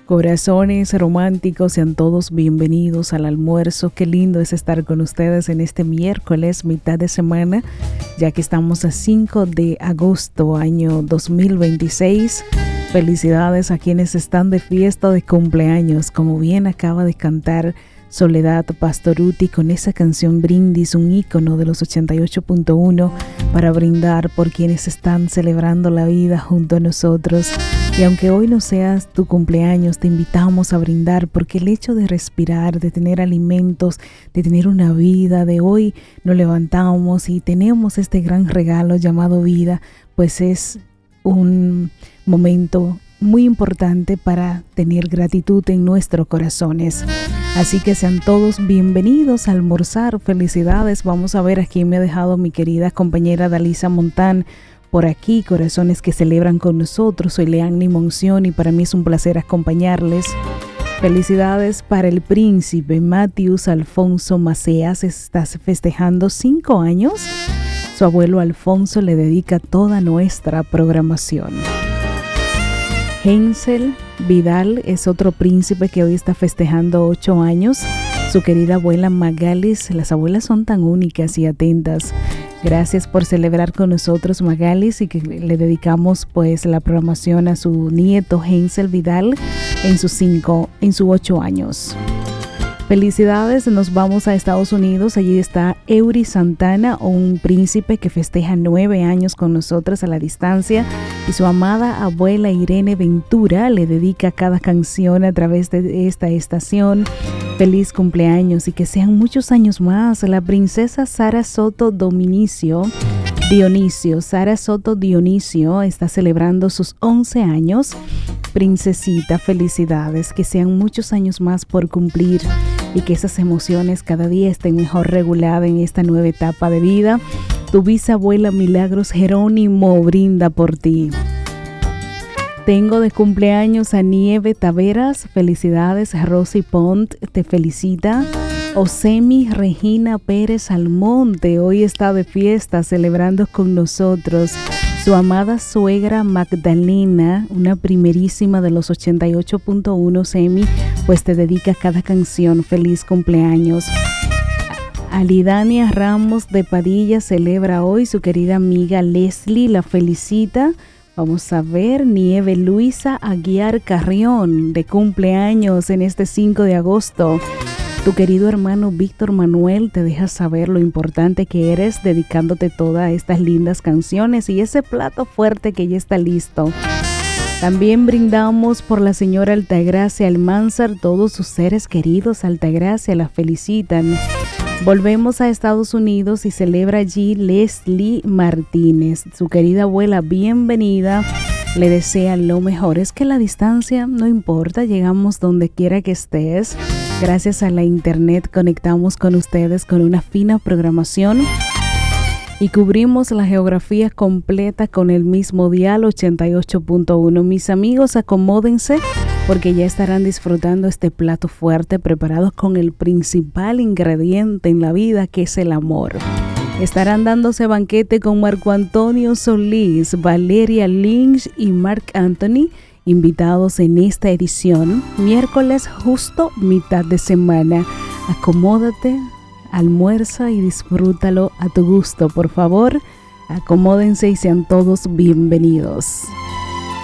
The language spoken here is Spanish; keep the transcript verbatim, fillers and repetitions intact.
Corazones románticos, sean todos bienvenidos al almuerzo. Qué lindo es estar con ustedes en este miércoles, mitad de semana, ya que estamos a cinco de agosto, año dos mil veintiséis. Felicidades a quienes están de fiesta de cumpleaños, como bien acaba de cantar Soledad Pastorutti con esa canción Brindis, un ícono de los ochenta y ocho punto uno, para brindar por quienes están celebrando la vida junto a nosotros. Y aunque hoy no seas tu cumpleaños, te invitamos a brindar, porque el hecho de respirar, de tener alimentos, de tener una vida, de hoy nos levantamos y tenemos este gran regalo llamado vida, pues es un momento muy importante para tener gratitud en nuestros corazones. Así que sean todos bienvenidos a almorzar. Felicidades. Vamos a ver a quién me ha dejado mi querida compañera Dalisa Montán por aquí. Corazones que celebran con nosotros. Soy Leanny Monción y para mí es un placer acompañarles. Felicidades para el príncipe Matthews Alfonso Maceas. Está festejando cinco años. Su abuelo Alfonso le dedica toda nuestra programación. Hensel Vidal es otro príncipe que hoy está festejando ocho años. Su querida abuela Magalis, las abuelas son tan únicas y atentas. Gracias por celebrar con nosotros, Magalis, y que le dedicamos pues la programación a su nieto Hensel Vidal en sus cinco, en sus ocho años. Felicidades, nos vamos a Estados Unidos. Allí está Eury Santana, un príncipe que festeja nueve años con nosotros a la distancia, y su amada abuela Irene Ventura le dedica cada canción a través de esta estación. Feliz cumpleaños y que sean muchos años más. La princesa Sara Soto Dominicio, Dionisio, Sara Soto Dionisio está celebrando sus once años. Princesita, felicidades, que sean muchos años más por cumplir y que esas emociones cada día estén mejor reguladas en esta nueva etapa de vida. Tu bisabuela Milagros Jerónimo brinda por ti. Tengo de cumpleaños a Nieve Taveras, felicidades. Rosy Pont te felicita. Osemi Regina Pérez Almonte hoy está de fiesta celebrando con nosotros. Su amada suegra Magdalena, una primerísima de los ochenta y ocho punto uno, Semi, pues te dedica cada canción. Feliz cumpleaños. Alidania Ramos de Padilla celebra hoy. Su querida amiga Leslie la felicita. Vamos a ver, Nieve Luisa Aguiar Carrión de cumpleaños en este cinco de agosto. Tu querido hermano Víctor Manuel te deja saber lo importante que eres, dedicándote todas estas lindas canciones y ese plato fuerte que ya está listo. También brindamos por la señora Altagracia Almanzar. Todos sus seres queridos Altagracia la felicitan. Volvemos a Estados Unidos y celebra allí Leslie Martínez. Su querida abuela, bienvenida. Le desea lo mejor. Es que la distancia no importa, llegamos donde quiera que estés. Gracias a la internet conectamos con ustedes con una fina programación y cubrimos la geografía completa con el mismo dial ochenta y ocho punto uno. Mis amigos, acomódense porque ya estarán disfrutando este plato fuerte preparado con el principal ingrediente en la vida, que es el amor. Estarán dándose banquete con Marco Antonio Solís, Valeria Lynch y Marc Anthony, invitados en esta edición, miércoles justo mitad de semana. Acomódate, almuerza y disfrútalo a tu gusto, por favor. Acomódense y sean todos bienvenidos.